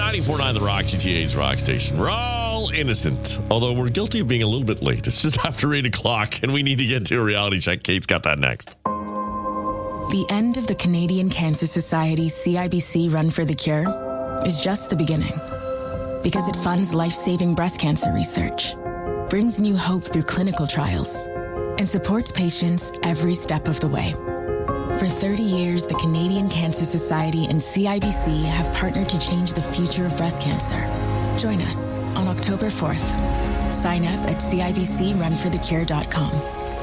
94.9 The Rock, GTA's Rock Station. We're all innocent, although we're guilty of being a little bit late. It's just after 8 o'clock, and we need to get to a reality check. Kate's got that next. The end of the Canadian Cancer Society CIBC Run for the Cure is just the beginning, because it funds life-saving breast cancer research, brings new hope through clinical trials, and supports patients every step of the way. For 30 years, the Canadian Cancer Society and CIBC have partnered to change the future of breast cancer. Join us on October 4th. Sign up at cibcrunforthecure.com.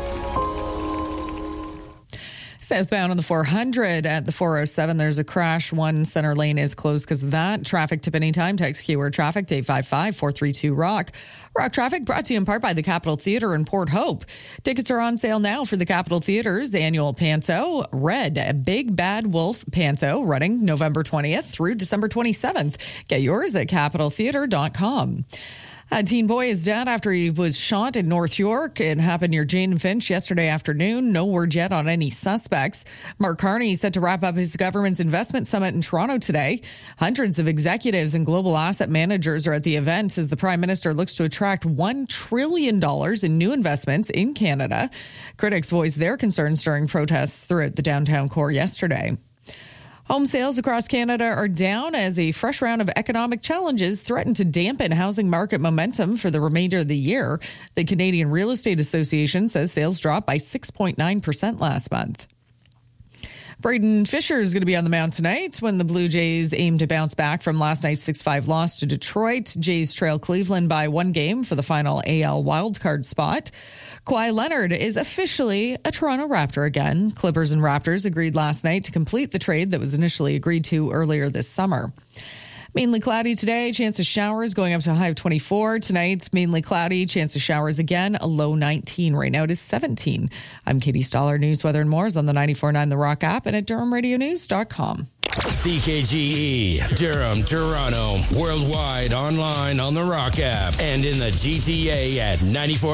Southbound on the 400 at the 407, there's a crash. One center lane is closed because of that. Traffic tip anytime. Text keyword traffic to 855-432-ROCK. Rock Traffic brought to you in part by the Capitol Theatre in Port Hope. Tickets are on sale now for the Capitol Theatre's annual Panto Red, a Big Bad Wolf Panto, running November 20th through December 27th. Get yours at capitoltheatre.com. A teen boy is dead after he was shot in North York. It happened near Jane and Finch yesterday afternoon. No word yet on any suspects. Mark Carney set to wrap up his government's investment summit in Toronto today. Hundreds of executives and global asset managers are at the event as the Prime Minister looks to attract $1 trillion in new investments in Canada. Critics voiced their concerns during protests throughout the downtown core yesterday. Home sales across Canada are down as a fresh round of economic challenges threaten to dampen housing market momentum for the remainder of the year. The Canadian Real Estate Association says sales dropped by 6.9% last month. Braden Fisher is going to be on the mound tonight when the Blue Jays aim to bounce back from last night's 6-5 loss to Detroit. Jays trail Cleveland by 1 game for the final AL wildcard spot. Kawhi Leonard is officially a Toronto Raptor again. Clippers and Raptors agreed last night to complete the trade that was initially agreed to earlier this summer. Mainly cloudy today, chance of showers going up to a high of 24. Tonight's mainly cloudy, chance of showers again, a low 19. Right now it is 17. I'm Katie Stoller. News, weather, and more is on the 94.9 The Rock app and at DurhamRadioNews.com. CKGE, Durham, Toronto, worldwide, online, on the Rock app, and in the GTA at 94.